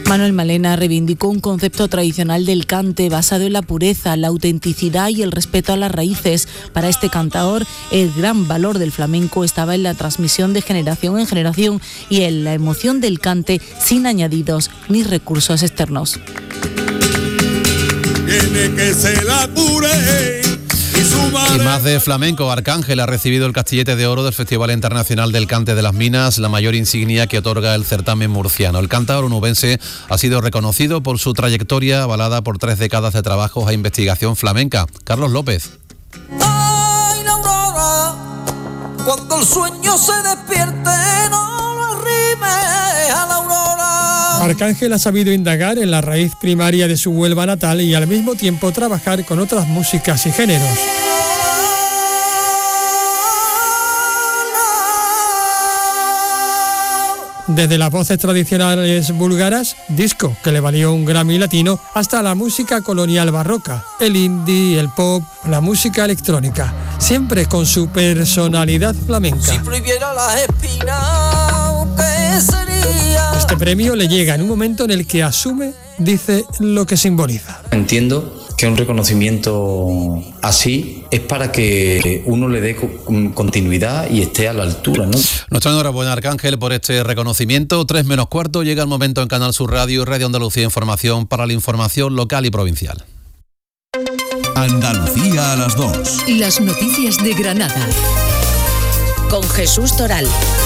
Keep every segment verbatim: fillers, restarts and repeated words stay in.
Manuel Malena reivindicó un concepto tradicional del cante basado en la pureza, la autenticidad y el respeto a las raíces. Para este cantaor, el gran valor del flamenco estaba en la transmisión de generación en generación y en la emoción del cante sin añadidos ni recursos externos. Tiene que ser la pureza. Y más de flamenco. Arcángel ha recibido el Castillete de Oro del Festival Internacional del Cante de las Minas, la mayor insignia que otorga el certamen murciano. El cantador onubense ha sido reconocido por su trayectoria avalada por tres décadas de trabajos e investigación flamenca. Carlos López. Ay, la aurora, cuando el sueño se despierte, no lo arrime a la aurora. Arcángel ha sabido indagar en la raíz primaria de su Huelva natal y al mismo tiempo trabajar con otras músicas y géneros. Desde las voces tradicionales búlgaras, disco que le valió un Grammy latino, hasta la música colonial barroca, el indie, el pop, la música electrónica, siempre con su personalidad flamenca. Si prohibiera las espinas, ¿qué sería? Este premio le llega en un momento en el que asume, dice lo que simboliza. Entiendo que un reconocimiento así es para que uno le dé continuidad y esté a la altura, ¿no? Nuestra enhorabuena, Arcángel, por este reconocimiento. Tres menos cuarto, llega el momento en Canal Sur Radio y Radio Andalucía Información para la información local y provincial. Andalucía a las dos. Las noticias de Granada. Con Jesús Toral.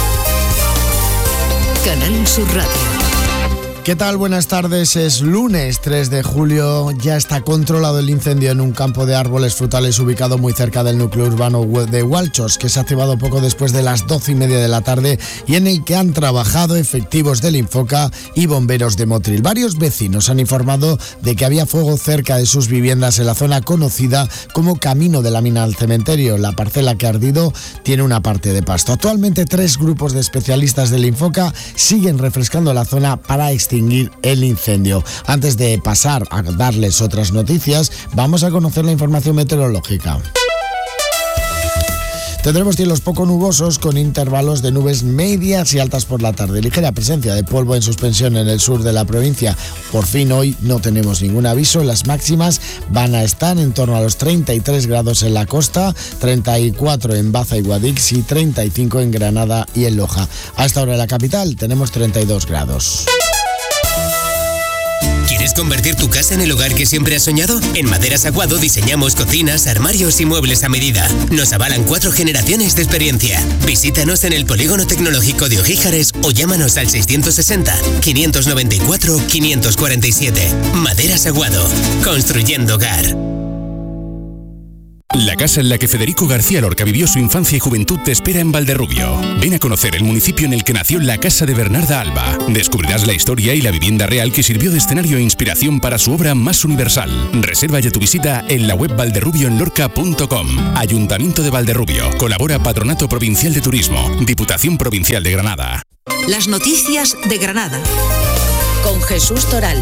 Canal Sur Radio. ¿Qué tal? Buenas tardes. Es lunes tres de julio. Ya está controlado el incendio en un campo de árboles frutales ubicado muy cerca del núcleo urbano de Hualchos, que se ha activado poco después de las doce y media de la tarde y en el que han trabajado efectivos del Infoca y bomberos de Motril. Varios vecinos han informado de que había fuego cerca de sus viviendas en la zona conocida como Camino de la Mina al Cementerio. La parcela que ha ardido tiene una parte de pasto. Actualmente tres grupos de especialistas del Infoca siguen refrescando la zona para extinguir el incendio. Antes de pasar a darles otras noticias, vamos a conocer la información meteorológica. Tendremos cielos poco nubosos con intervalos de nubes medias y altas por la tarde. Ligera presencia de polvo en suspensión en el sur de la provincia. Por fin hoy no tenemos ningún aviso. Las máximas van a estar en torno a los treinta y tres grados en la costa, treinta y cuatro en Baza y Guadix y treinta y cinco en Granada y en Loja. A esta hora en la capital tenemos treinta y dos grados. ¿Quieres convertir tu casa en el hogar que siempre has soñado? En Maderas Aguado diseñamos cocinas, armarios y muebles a medida. Nos avalan cuatro generaciones de experiencia. Visítanos en el Polígono Tecnológico de Ojíjares o llámanos al seiscientos sesenta, quinientos noventa y cuatro, quinientos cuarenta y siete. Maderas Aguado. Construyendo hogar. La casa en la que Federico García Lorca vivió su infancia y juventud te espera en Valderrubio. Ven a conocer el municipio en el que nació la casa de Bernarda Alba. Descubrirás la historia y la vivienda real que sirvió de escenario e inspiración para su obra más universal. Reserva ya tu visita en la web valderrubio en lorca punto com. Ayuntamiento de Valderrubio. Colabora Patronato Provincial de Turismo. Diputación Provincial de Granada. Las noticias de Granada. Con Jesús Toral.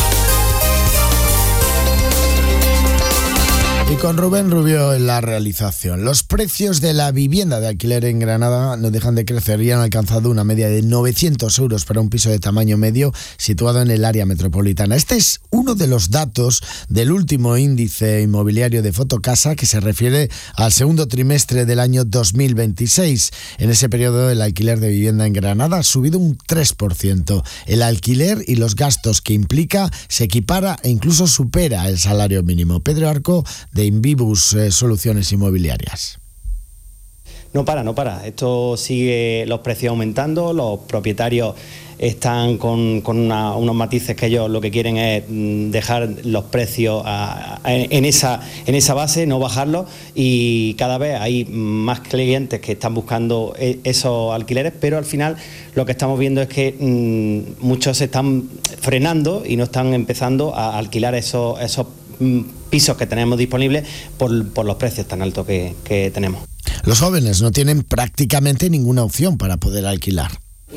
Y con Rubén Rubio en la realización. Los precios de la vivienda de alquiler en Granada no dejan de crecer y han alcanzado una media de novecientos euros para un piso de tamaño medio situado en el área metropolitana. Este es uno de los datos del último índice inmobiliario de Fotocasa que se refiere al segundo trimestre del año dos mil veintiséis. En ese periodo el alquiler de vivienda en Granada ha subido un tres por ciento. El alquiler y los gastos que implica se equipara e incluso supera el salario mínimo. Pedro Arco, de Invibus eh, Soluciones Inmobiliarias. No para, no para. Esto sigue los precios aumentando, los propietarios están con, con una, unos matices que ellos lo que quieren es dejar los precios a, a, en, esa, en esa base, no bajarlos, y cada vez hay más clientes que están buscando esos alquileres, pero al final lo que estamos viendo es que mmm, muchos se están frenando y no están empezando a alquilar esos, esos pisos que tenemos disponibles por, por los precios tan altos que, que tenemos. Los jóvenes no tienen prácticamente ninguna opción para poder alquilar.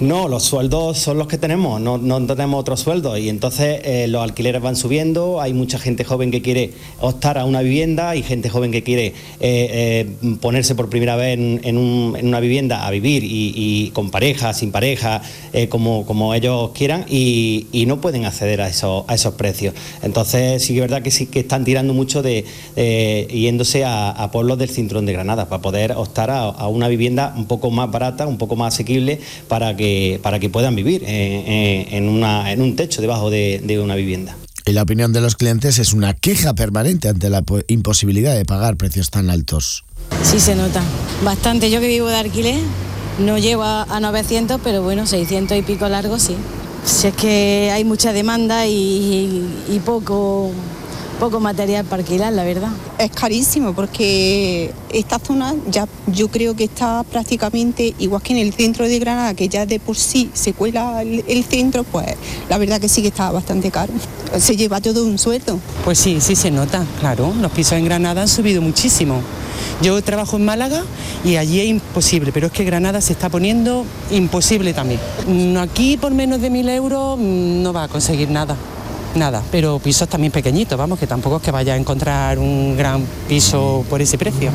No, los sueldos son los que tenemos, no, no tenemos otros sueldos y entonces eh, los alquileres van subiendo, hay mucha gente joven que quiere optar a una vivienda, hay gente joven que quiere eh, eh, ponerse por primera vez en, en, un, en una vivienda a vivir y, y con pareja, sin pareja, eh, como, como ellos quieran y, y no pueden acceder a esos, a esos precios. Entonces sí que es verdad que sí que están tirando mucho de eh, yéndose a, a pueblos del cinturón de Granada para poder optar a, a una vivienda un poco más barata, un poco más asequible para que para que puedan vivir eh, en, una, en un techo debajo de, de una vivienda. Y la opinión de los clientes es una queja permanente ante la imposibilidad de pagar precios tan altos. Sí se nota, bastante. Yo que vivo de alquiler no llego a, a novecientos, pero bueno, seiscientos y pico largo sí. Si es que hay mucha demanda y, y, y poco... poco material para alquilar, la verdad. Es carísimo porque esta zona ya yo creo que está prácticamente igual que en el centro de Granada, que ya de por sí se cuela el, el centro, pues la verdad que sí que está bastante caro. Se lleva todo un sueldo. Pues sí, sí se nota, claro. Los pisos en Granada han subido muchísimo. Yo trabajo en Málaga y allí es imposible, pero es que Granada se está poniendo imposible también. Aquí por menos de mil euros no va a conseguir nada. Nada, pero pisos también pequeñitos, vamos, que tampoco es que vaya a encontrar un gran piso por ese precio.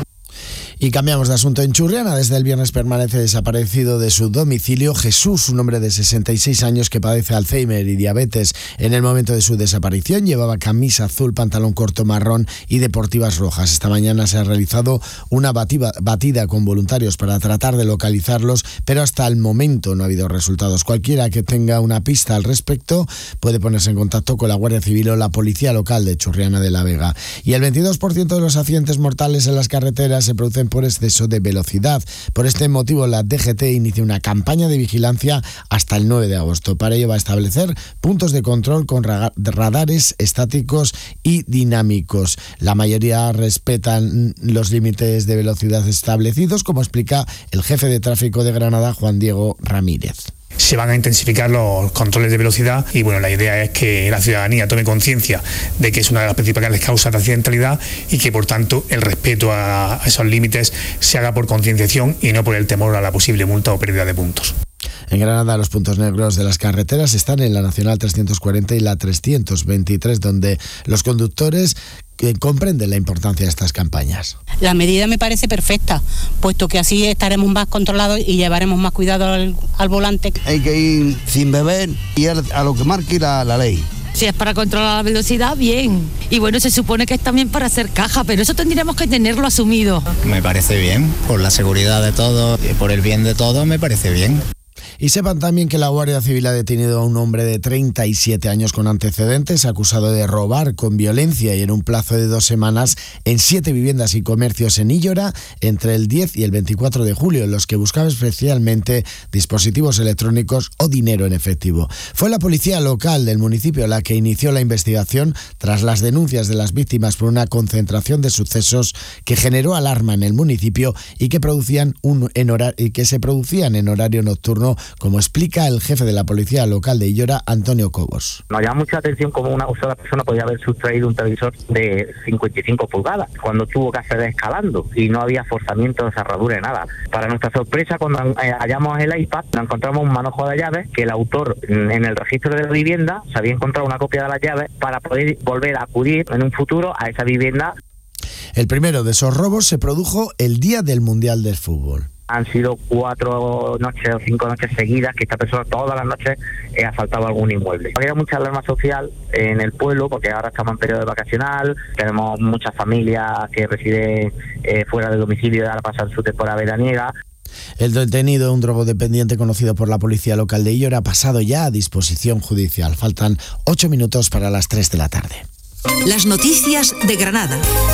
Y cambiamos de asunto. En Churriana, desde el viernes permanece desaparecido de su domicilio Jesús, un hombre de sesenta y seis años que padece Alzheimer y diabetes. En el momento de su desaparición llevaba camisa azul, pantalón corto marrón y deportivas rojas. Esta mañana se ha realizado una batida, batida con voluntarios para tratar de localizarlos, pero hasta el momento no ha habido resultados. Cualquiera que tenga una pista al respecto puede ponerse en contacto con la Guardia Civil o la Policía Local de Churriana de la Vega. Y el veintidós por ciento de los accidentes mortales en las carreteras se producen por exceso de velocidad. Por este motivo, la D G T inicia una campaña de vigilancia hasta el nueve de agosto. Para ello va a establecer puntos de control con radares estáticos y dinámicos. La mayoría respetan los límites de velocidad establecidos, como explica el jefe de tráfico de Granada, Juan Diego Ramírez. Se van a intensificar los controles de velocidad y bueno, la idea es que la ciudadanía tome conciencia de que es una de las principales causas de accidentalidad y que por tanto el respeto a esos límites se haga por concienciación y no por el temor a la posible multa o pérdida de puntos. En Granada, los puntos negros de las carreteras están en la Nacional trescientos cuarenta y la trescientos veintitrés, donde los conductores que comprenden la importancia de estas campañas. La medida me parece perfecta, puesto que así estaremos más controlados y llevaremos más cuidado al, al volante. Hay que ir sin beber y a lo que marque la, la ley. Si es para controlar la velocidad, bien. Y bueno, se supone que es también para hacer caja, pero eso tendríamos que tenerlo asumido. Me parece bien, por la seguridad de todos, por el bien de todos, me parece bien. Y sepan también que la Guardia Civil ha detenido a un hombre de treinta y siete años con antecedentes, acusado de robar con violencia y en un plazo de dos semanas en siete viviendas y comercios en Illora entre el diez y el veinticuatro de julio, en los que buscaba especialmente dispositivos electrónicos o dinero en efectivo. Fue la policía local del municipio la que inició la investigación tras las denuncias de las víctimas por una concentración de sucesos que generó alarma en el municipio y que, producían un, en hora, y que se producían en horario nocturno, como explica el jefe de la policía local de Illora, Antonio Cobos. Nos llama mucha atención cómo una sola persona podía haber sustraído un televisor de cincuenta y cinco pulgadas cuando tuvo que hacer escalando y no había forzamiento de cerradura de nada. Para nuestra sorpresa, cuando hallamos el iPad, nos encontramos un manojo de llaves que el autor en el registro de la vivienda se había encontrado una copia de las llaves para poder volver a acudir en un futuro a esa vivienda. El primero de esos robos se produjo el día del Mundial del Fútbol. Han sido cuatro noches o cinco noches seguidas que esta persona todas las noches eh, ha asaltado algún inmueble. Había mucha alarma social en el pueblo porque ahora estamos en periodo vacacional, tenemos muchas familias que residen eh, fuera del domicilio y ahora pasan su temporada veraniega. El detenido, un drogodependiente conocido por la policía local de Illora, ha pasado ya a disposición judicial. Faltan ocho minutos para las tres de la tarde. Las noticias de Granada.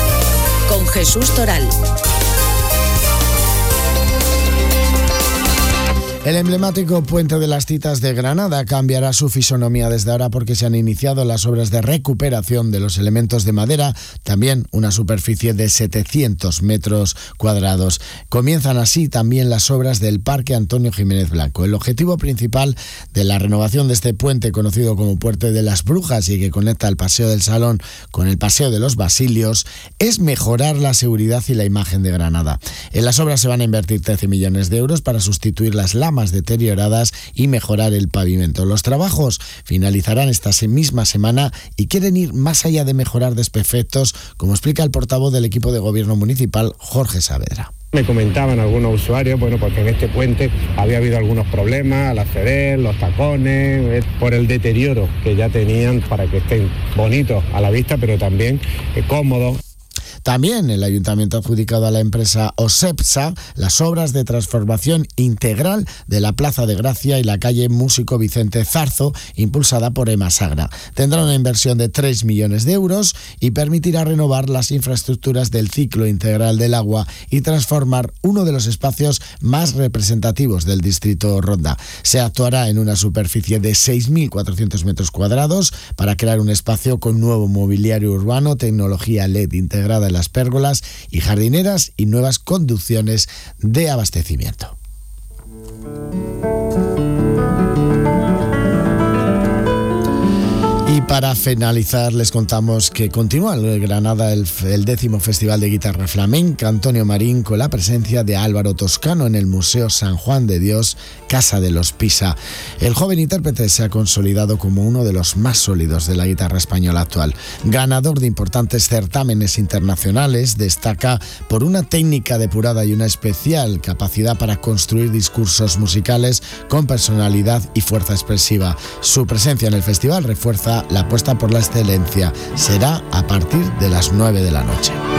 Con Jesús Toral. El emblemático Puente de las Citas de Granada cambiará su fisonomía desde ahora porque se han iniciado las obras de recuperación de los elementos de madera, también una superficie de setecientos metros cuadrados. Comienzan así también las obras del Parque Antonio Jiménez Blanco. El objetivo principal de la renovación de este puente, conocido como Puente de las Brujas y que conecta el Paseo del Salón con el Paseo de los Basilios, es mejorar la seguridad y la imagen de Granada. En las obras se van a invertir trece millones de euros para sustituir las lámparas ramas deterioradas y mejorar el pavimento. Los trabajos finalizarán esta misma semana y quieren ir más allá de mejorar desperfectos, como explica el portavoz del equipo de gobierno municipal, Jorge Saavedra. Me comentaban algunos usuarios, bueno, porque en este puente había habido algunos problemas al acceder, los tacones, por el deterioro que ya tenían para que estén bonitos a la vista, pero también eh, cómodos. También el ayuntamiento ha adjudicado a la empresa OSEPSA las obras de transformación integral de la Plaza de Gracia y la calle Músico Vicente Zarzo, impulsada por Emasagra. Tendrá una inversión de tres millones de euros y permitirá renovar las infraestructuras del ciclo integral del agua y transformar uno de los espacios más representativos del distrito Ronda. Se actuará en una superficie de seis mil cuatrocientos metros cuadrados para crear un espacio con nuevo mobiliario urbano, tecnología L E D integrada en las pérgolas y jardineras y nuevas conducciones de abastecimiento. Y para finalizar les contamos que continúa en Granada el, el décimo Festival de Guitarra Flamenca Antonio Marín, con la presencia de Álvaro Toscano en el Museo San Juan de Dios, Casa de los Pisa. El joven intérprete se ha consolidado como uno de los más sólidos de la guitarra española actual. Ganador de importantes certámenes internacionales, destaca por una técnica depurada y una especial capacidad para construir discursos musicales con personalidad y fuerza expresiva. Su presencia en el festival refuerza la apuesta por la excelencia. Será a partir de las nueve de la noche.